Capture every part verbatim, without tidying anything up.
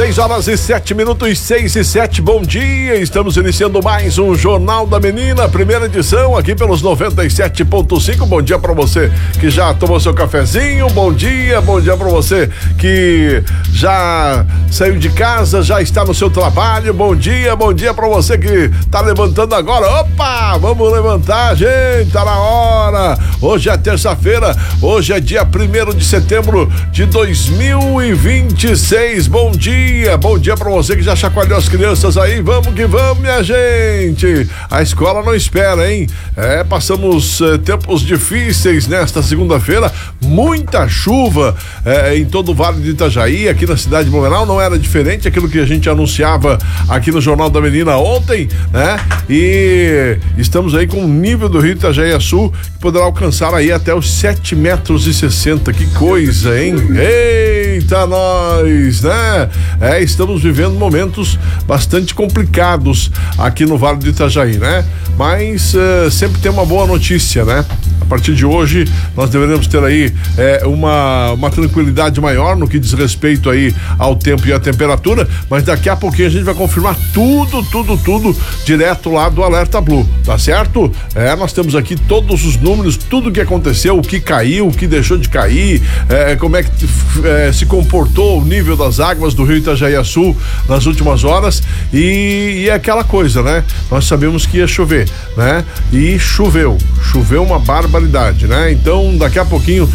seis horas e sete minutos, seis e sete, bom dia. Estamos iniciando mais um Jornal da Menina, primeira edição, aqui pelos noventa e sete ponto cinco. Bom dia pra você que já tomou seu cafezinho. Bom dia, bom dia pra você que já saiu de casa, já está no seu trabalho. Bom dia, bom dia pra você que tá levantando agora. Opa, vamos levantar, gente, tá na hora. Hoje é terça-feira, hoje é dia primeiro de setembro de dois mil e vinte e seis. Bom dia, bom dia pra você que já chacoalhou as crianças aí. Vamos que vamos, minha gente. A escola não espera, hein? É, passamos eh, tempos difíceis nesta segunda-feira, muita chuva eh, em todo o Vale de Itajaí, aqui na cidade de Blumenau. Não era diferente aquilo que a gente anunciava aqui no Jornal da Menina ontem, né? E estamos aí com o nível do Rio Itajaí-Açu que poderá alcançar aí até os sete metros e sessenta. Que coisa, hein? Eita, nós, né? É, estamos vivendo momentos bastante complicados aqui no Vale do Itajaí, né? Mas uh, sempre tem uma boa notícia, né? A partir de hoje nós deveremos ter aí é, uma, uma tranquilidade maior no que diz respeito aí ao tempo e à temperatura, mas daqui a pouquinho a gente vai confirmar tudo, tudo, tudo direto lá do Alerta Blue, tá certo? É, nós temos aqui todos os números, tudo que aconteceu, o que caiu, o que deixou de cair, é, como é que é, se comportou o nível das águas do Rio Itajaí-Açu nas últimas horas e, e é aquela coisa, né? Nós sabemos que ia chover, né? E choveu, choveu uma barbaridade, né? Então daqui a pouquinho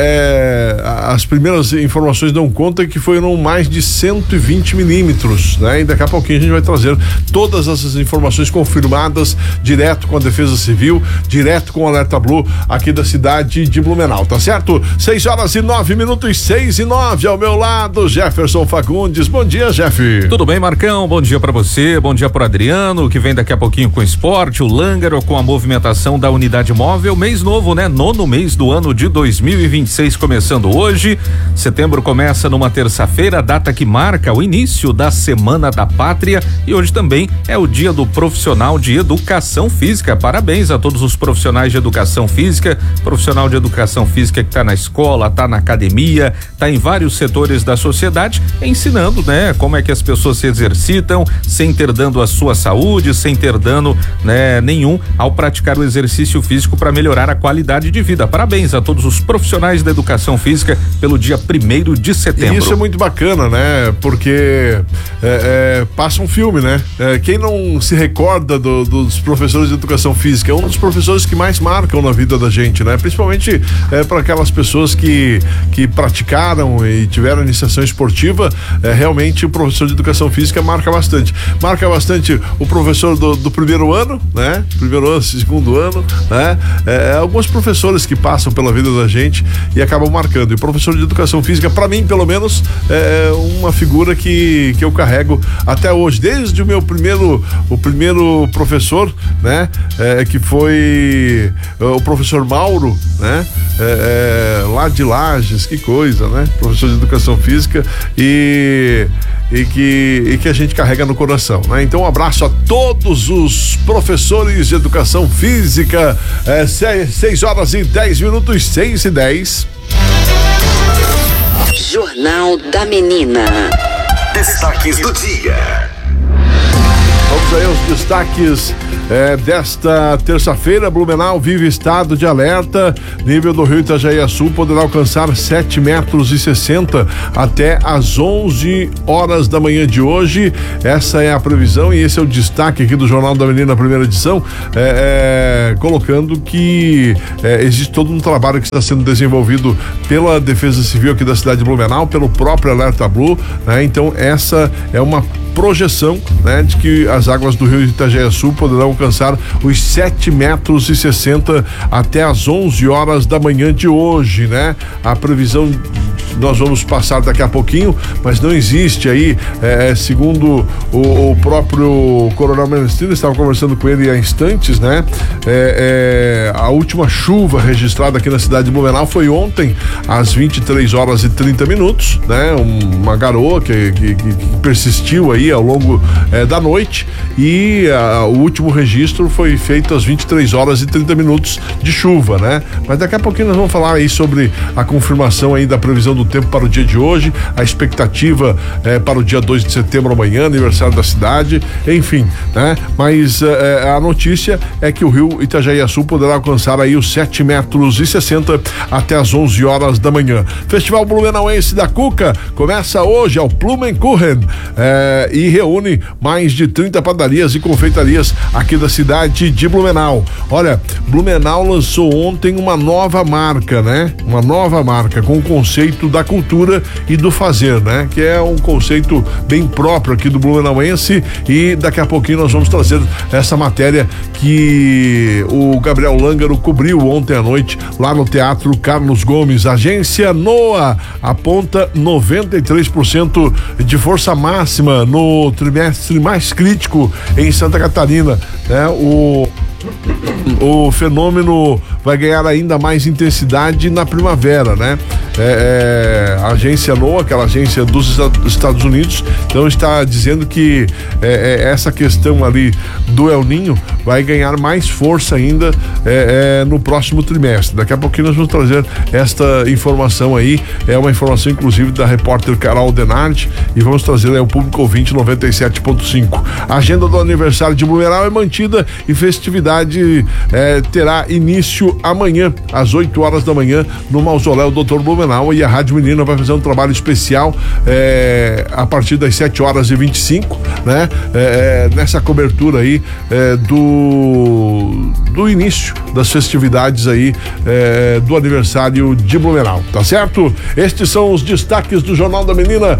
é, as primeiras informações dão conta que foram mais de cento e vinte milímetros, né? E daqui a pouquinho a gente vai trazer todas essas informações confirmadas direto com a Defesa Civil, direto com o Alerta Blue aqui da cidade de Blumenau, tá certo? seis horas e nove minutos, seis e nove, ao meu lado, Jefferson Fagundes. Bom dia, Jeff. Tudo bem, Marcão? Bom dia pra você, bom dia pro Adriano, que vem daqui a pouquinho com o esporte, o Lângaro com a movimentação da unidade móvel, mês novo, né? Nono mês do ano de dois mil e vinte e seis começando hoje. Setembro começa numa terça-feira, data que marca o início da Semana da Pátria, e hoje também é o dia do profissional de educação física. Parabéns a todos os profissionais de educação física, profissional de educação física que tá na escola, tá na academia, tá em vários setores da sociedade, ensinando, né, como é que as pessoas se exercitam sem ter dano à sua saúde, sem ter dano, né, nenhum ao praticar o exercício físico para melhorar a qualidade de vida. Parabéns a todos os profissionais da educação física pelo dia primeiro de setembro. E isso é muito bacana, né? Porque é, é, passa um filme, né? É, quem não se recorda do, dos professores de educação física é um dos professores que mais marcam na vida da gente, né? Principalmente é, para aquelas pessoas que, que praticaram e tiveram iniciação esportiva, é, realmente o professor de educação física marca bastante. Marca bastante o professor do, do primeiro ano, né? Primeiro ano, segundo ano, né? É, alguns professores que passam pela vida da gente e acabam marcando. E o professor de educação física, para mim, pelo menos, é uma figura que, que eu carrego até hoje, desde o meu primeiro, o primeiro professor, né? É, que foi o professor Mauro, né? É, é, lá de Lages, que coisa, né? Professor de educação física e E que, e que a gente carrega no coração, né? Então um abraço a todos os professores de educação física. É, seis horas e dez minutos, seis e dez. Jornal da Menina. Destaques do dia. Vamos aí aos destaques é, desta terça-feira. Blumenau vive estado de alerta. Nível do Rio Itajaí-Açu poderá alcançar sete metros e sessenta até às onze horas da manhã de hoje. Essa é a previsão e esse é o destaque aqui do Jornal da Menina, primeira edição, é, é, colocando que é, existe todo um trabalho que está sendo desenvolvido pela Defesa Civil aqui da cidade de Blumenau, pelo próprio Alerta Blue, né? Então essa é uma projeção, né, de que as águas do Rio Itajaí-Açu poderão alcançar os sete metros e sessenta até às onze horas da manhã de hoje, né? A previsão nós vamos passar daqui a pouquinho, mas não existe aí, é, segundo o, o próprio Coronel Menestrino, estava conversando com ele há instantes, né? É, é, a última chuva registrada aqui na cidade de Blumenau foi ontem, às vinte e três horas e trinta minutos, né? Uma garoa que, que, que persistiu aí ao longo é, da noite e a, o último registro registro foi feito às vinte e três horas e trinta minutos de chuva, né? Mas daqui a pouquinho nós vamos falar aí sobre a confirmação aí da previsão do tempo para o dia de hoje, a expectativa eh, para o dia dois de setembro amanhã, aniversário da cidade, enfim, né? Mas eh, a notícia é que o rio Itajaiaçu poderá alcançar aí os sete metros e sessenta até as onze horas da manhã. Festival Blumenauense da Cuca começa hoje ao Blumenkuchen eh, e reúne mais de trinta padarias e confeitarias aqui da cidade de Blumenau. Olha, Blumenau lançou ontem uma nova marca, né? Uma nova marca com o conceito da cultura e do fazer, né? Que é um conceito bem próprio aqui do Blumenauense, e daqui a pouquinho nós vamos trazer essa matéria que o Gabriel Lângaro cobriu ontem à noite lá no Teatro Carlos Gomes. Agência NOAA aponta noventa e três por cento de força máxima no trimestre mais crítico em Santa Catarina, né? O o fenômeno vai ganhar ainda mais intensidade na primavera, né? É, é, a agência NOAA, aquela agência dos Estados Unidos, então está dizendo que é, é, essa questão ali do El Ninho vai ganhar mais força ainda é, é, no próximo trimestre. Daqui a pouquinho nós vamos trazer esta informação aí, é uma informação inclusive da repórter Carol Denardi, e vamos trazer aí ao público ouvinte noventa e sete ponto cinco. A agenda do aniversário de Blumenau é mantida e festividade é, terá início amanhã, às oito horas da manhã, no Mausoléu doutor Blumenau, e a Rádio Menina vai fazer um trabalho especial é, a partir das sete horas e vinte e cinco, né? É, nessa cobertura aí é, do do início das festividades aí é, do aniversário de Blumenau, tá certo? Estes são os destaques do Jornal da Menina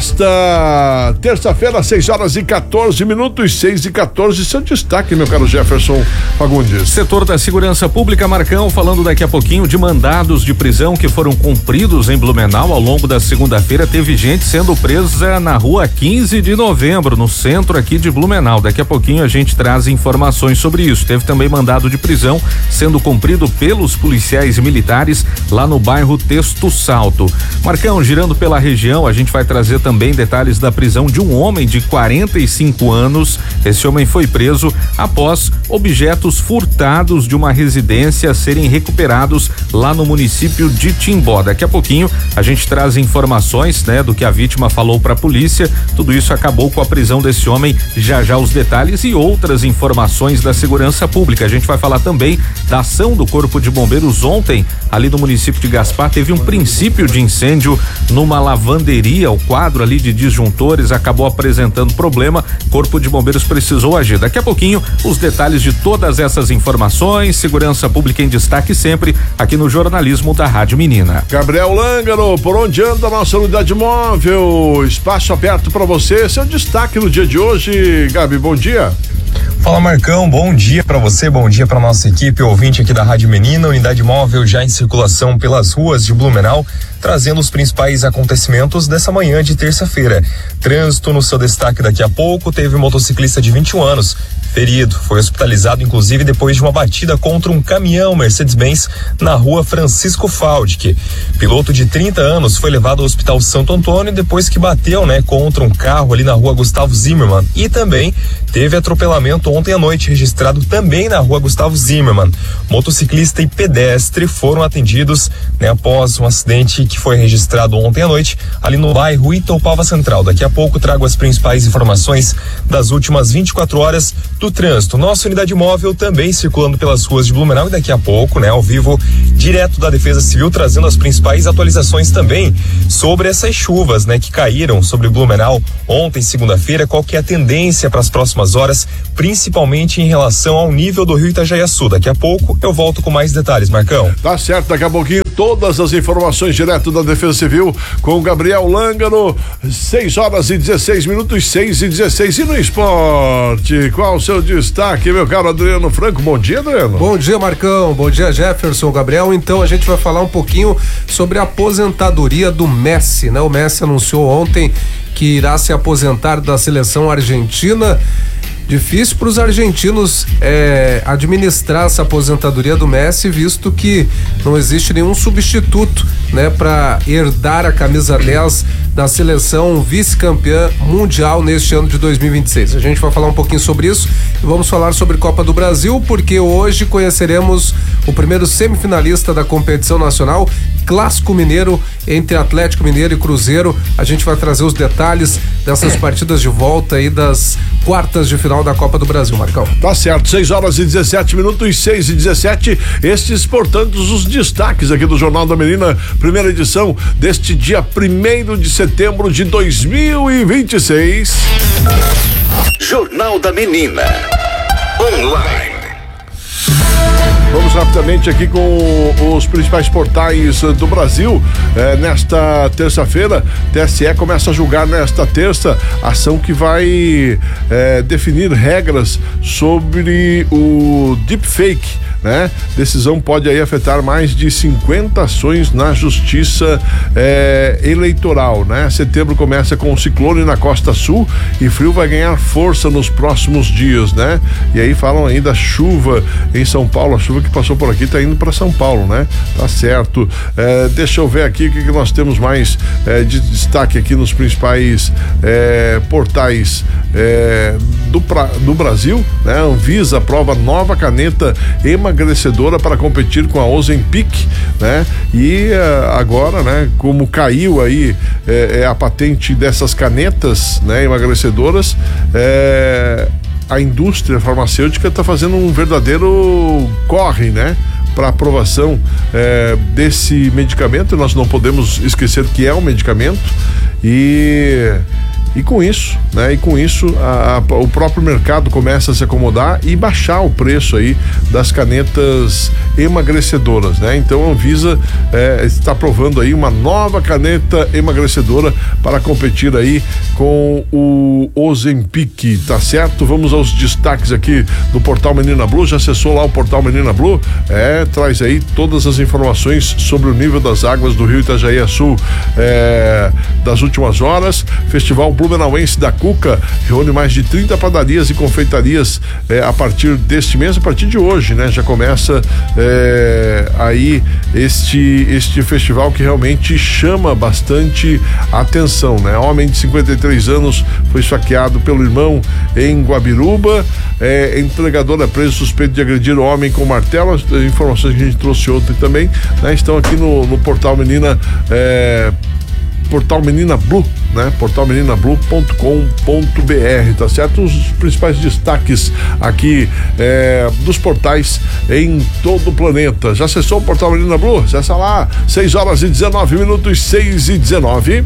desta terça-feira, seis horas e quatorze minutos, seis e quatorze. Seu destaque, meu caro Jefferson Fagundes. Setor da Segurança Pública, Marcão, falando daqui a pouquinho de mandados de prisão que foram cumpridos em Blumenau ao longo da segunda-feira. Teve gente sendo presa na rua quinze de novembro, no centro aqui de Blumenau. Daqui a pouquinho a gente traz informações sobre isso. Teve também mandado de prisão sendo cumprido pelos policiais militares lá no bairro Texto Salto. Marcão, girando pela região, a gente vai trazer também detalhes da prisão de um homem de quarenta e cinco anos. Esse homem foi preso após objetos furtados de uma residência serem recuperados lá no município de Timbó. Daqui a pouquinho a gente traz informações, né, do que a vítima falou para a polícia. Tudo isso acabou com a prisão desse homem. Já já os detalhes e outras informações da segurança pública. A gente vai falar também da ação do Corpo de Bombeiros ontem ali no município de Gaspar. Teve um princípio de incêndio numa lavanderia. O quadro ali de disjuntores acabou apresentando problema. Corpo de Bombeiros precisou agir. Daqui a pouquinho os detalhes de todas essas informações. Segurança pública em destaque sempre aqui no jornalismo da Rádio Menina. Gabriel Lângaro, por onde anda a nossa unidade móvel? Espaço aberto para você. Seu destaque no dia de hoje, Gabi, bom dia. Fala, Marcão, bom dia para você, bom dia para nossa equipe ouvinte aqui da Rádio Menina. Unidade móvel já em circulação pelas ruas de Blumenau, trazendo os principais acontecimentos dessa manhã de terça-feira. Trânsito no seu destaque daqui a pouco. Teve um motociclista de vinte e um anos ferido, foi hospitalizado inclusive depois de uma batida contra um caminhão Mercedes-Benz na rua Francisco Faldic. Piloto de trinta anos foi levado ao Hospital Santo Antônio depois que bateu, né, contra um carro ali na rua Gustavo Zimmermann, e também teve atropelamento ontem à noite registrado também na rua Gustavo Zimmermann. Motociclista e pedestre foram atendidos, né, após um acidente que foi registrado ontem à noite ali no bairro Itaupava Central. Daqui a pouco trago as principais informações das últimas vinte e quatro horas do trânsito. Nossa unidade móvel também circulando pelas ruas de Blumenau, e daqui a pouco, né, ao vivo, direto da Defesa Civil, trazendo as principais atualizações também sobre essas chuvas, né, que caíram sobre Blumenau ontem, segunda-feira. Qual que é a tendência para as próximas horas, principalmente em relação ao nível do rio Itajaiaçu. Daqui a pouco eu volto com mais detalhes, Marcão. Tá certo, daqui a pouquinho todas as informações direto da Defesa Civil com o Gabriel Lângaro. seis horas e dezesseis minutos, seis e dezesseis. E no esporte, qual o seu destaque, meu caro Adriano Franco? Bom dia, Adriano. Bom dia, Marcão. Bom dia, Jefferson, Gabriel. Então a gente vai falar um pouquinho sobre a aposentadoria do Messi, né? O Messi anunciou ontem que irá se aposentar da seleção argentina. Difícil para os argentinos é, administrar essa aposentadoria do Messi, visto que não existe nenhum substituto, né, para herdar a camisa dez da seleção vice-campeã mundial neste ano de dois mil e vinte e seis. A gente vai falar um pouquinho sobre isso e vamos falar sobre Copa do Brasil, porque hoje conheceremos o primeiro semifinalista da competição nacional, Clássico Mineiro entre Atlético Mineiro e Cruzeiro. A gente vai trazer os detalhes dessas partidas de volta aí das quartas de final da Copa do Brasil, Marcão. Tá certo, seis horas e dezessete minutos, seis e dezessete. Estes, portanto, os destaques aqui do Jornal da Menina, primeira edição deste dia primeiro de setembro de dois mil e vinte e seis. Jornal da Menina. Online. Vamos rapidamente aqui com os principais portais do Brasil. É, nesta terça-feira, T S E começa a julgar nesta terça ação que vai é, definir regras sobre o deepfake, né? Decisão pode aí afetar mais de cinquenta ações na justiça é, eleitoral, né? Setembro começa com o ciclone na Costa Sul e frio vai ganhar força nos próximos dias, né? E aí falam aí da chuva em São Paulo, a chuva que passou por aqui tá indo para São Paulo, né? Tá certo. É, deixa eu ver aqui o que, que nós temos mais é, de destaque aqui nos principais é, portais é, do, pra, do Brasil, né? Anvisa aprova nova caneta emagrecedora para competir com a Ozempic, né? E uh, agora, né? Como caiu aí é, é a patente dessas canetas, né? Emagrecedoras, é, a indústria farmacêutica está fazendo um verdadeiro corre, né? Para aprovação é, desse medicamento. Nós não podemos esquecer que é um medicamento e E com isso, né? E com isso a, a, o próprio mercado começa a se acomodar e baixar o preço aí das canetas emagrecedoras, né? Então a Anvisa é, está aprovando aí uma nova caneta emagrecedora para competir aí com o Ozempic, tá certo? Vamos aos destaques aqui do portal Menina Blue. Já acessou lá o portal Menina Blue? É, traz aí todas as informações sobre o nível das águas do Rio Itajaí-Açu é, das últimas horas. Festival Blumenauense da Cuca reúne mais de trinta padarias e confeitarias é, a partir deste mês, a partir de hoje, né? Já começa é, aí este, este festival que realmente chama bastante atenção, né? Homem de cinquenta e três anos foi esfaqueado pelo irmão em Guabiruba. É, entregador é preso suspeito de agredir o homem com martelo. As informações que a gente trouxe ontem também, né? Estão aqui no, no portal Menina é, portal Menina Blue, né? portal menina blue ponto com ponto b r, tá certo? Os principais destaques aqui é, dos portais em todo o planeta. Já acessou o portal Menina Blue? Acessa lá, seis horas e dezenove minutos, seis e dezenove.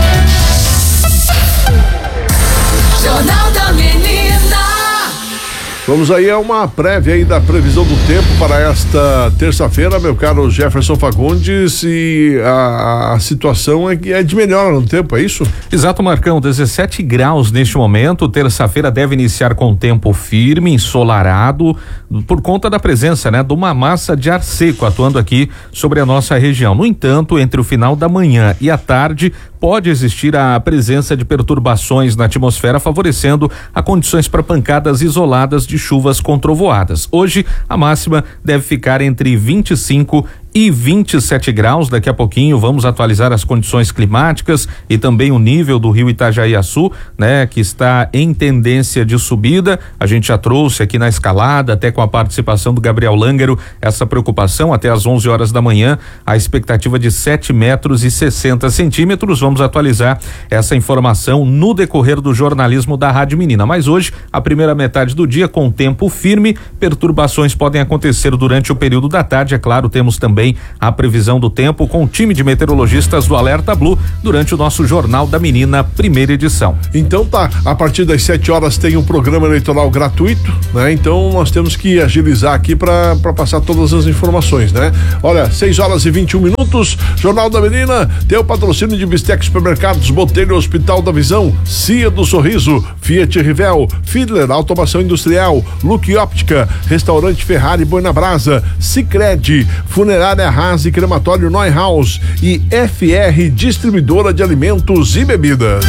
Jornal da Menina. Vamos aí a uma prévia aí da previsão do tempo para esta terça-feira, meu caro Jefferson Fagundes, e a, a situação é, é de melhora no tempo, é isso? Exato, Marcão, dezessete graus neste momento. Terça-feira deve iniciar com tempo firme, ensolarado, por conta da presença, né, de uma massa de ar seco atuando aqui sobre a nossa região. No entanto, entre o final da manhã e a tarde, pode existir a presença de perturbações na atmosfera, favorecendo a condições para pancadas isoladas de chuvas com trovoadas. Hoje, a máxima deve ficar entre vinte e cinco e vinte e sete graus. Daqui a pouquinho vamos atualizar as condições climáticas e também o nível do rio Itajaí-Açu, né, que está em tendência de subida. A gente já trouxe aqui na escalada, até com a participação do Gabriel Langaro, essa preocupação. Até às onze horas da manhã, a expectativa de sete metros e sessenta centímetros. Vamos atualizar essa informação no decorrer do jornalismo da Rádio Menina. Mas hoje, a primeira metade do dia com tempo firme, perturbações podem acontecer durante o período da tarde. É claro, temos também a previsão do tempo com o time de meteorologistas do Alerta Blue durante o nosso Jornal da Menina, primeira edição. Então tá, a partir das sete horas tem um programa eleitoral gratuito, né? Então nós temos que agilizar aqui para passar todas as informações, né? Olha, seis horas e vinte e um minutos, Jornal da Menina tem o patrocínio de Bistec Supermercados, Botelho, Hospital da Visão, Cia do Sorriso, Fiat Rivel, Fiedler Automação Industrial, Look Óptica, Restaurante Ferrari Boi na Brasa, Sicredi, Funerária Haas e Crematório Neuhaus e F R Distribuidora de Alimentos e Bebidas.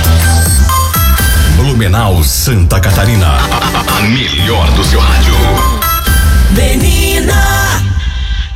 Blumenau, Santa Catarina, a melhor do seu rádio. Menina.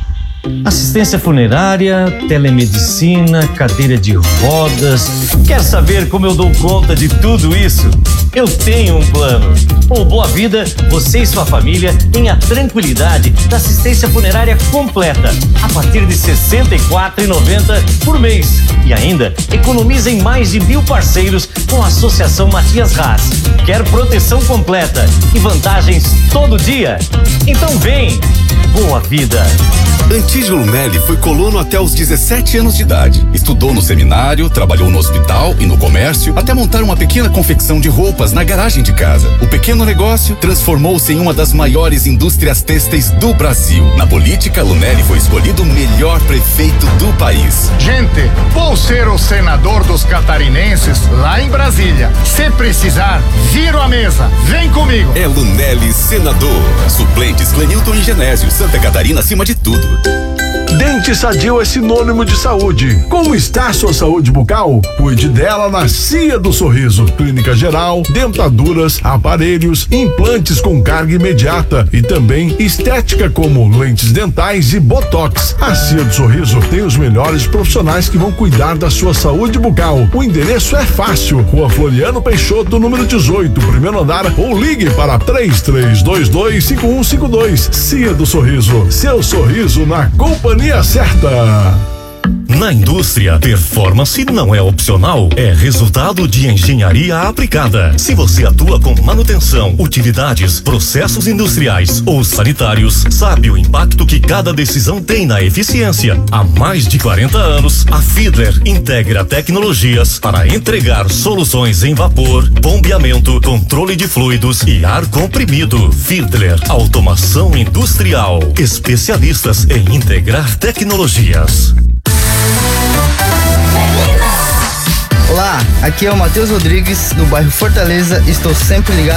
Assistência funerária, telemedicina, cadeira de rodas. Quer saber como eu dou conta de tudo isso? Eu tenho um plano. O Boa Vida, você e sua família têm a tranquilidade da assistência funerária completa a partir de sessenta e quatro reais e noventa centavos por mês. E ainda economiza em mais de mil parceiros com a Associação Matias Haas. Quer proteção completa e vantagens todo dia? Então vem! Boa Vida! Antígio Lunelli foi colono até os dezessete anos de idade. Estudou no seminário, trabalhou no hospital e no comércio, até montar uma pequena confecção de roupas na garagem de casa. O pequeno negócio transformou-se em uma das maiores indústrias têxteis do Brasil. Na política, Lunelli foi escolhido o melhor prefeito do país. Gente, vou ser o senador dos catarinenses lá em Brasília. Se precisar, viro a mesa. Vem comigo. É Lunelli senador. Suplentes Clenilton e Genésio. Santa Catarina acima de tudo. Dente Sadio é sinônimo de saúde. Como está a sua saúde bucal? Cuide dela na Cia do Sorriso. Clínica geral, dentaduras, aparelhos, implantes com carga imediata e também estética como lentes dentais e botox. A Cia do Sorriso tem os melhores profissionais que vão cuidar da sua saúde bucal. O endereço é fácil. Rua Floriano Peixoto, número dezoito, primeiro andar, ou ligue para três três dois dois cinco um cinco dois. Cia do Sorriso. Seu sorriso na companhia certa. Na indústria, performance não é opcional, é resultado de engenharia aplicada. Se você atua com manutenção, utilidades, processos industriais ou sanitários, sabe o impacto que cada decisão tem na eficiência. Há mais de quarenta anos, a Fiedler integra tecnologias para entregar soluções em vapor, bombeamento, controle de fluidos e ar comprimido. Fiedler, automação industrial, especialistas em integrar tecnologias. Olá, aqui é o Matheus Rodrigues, do bairro Fortaleza. Estou sempre ligado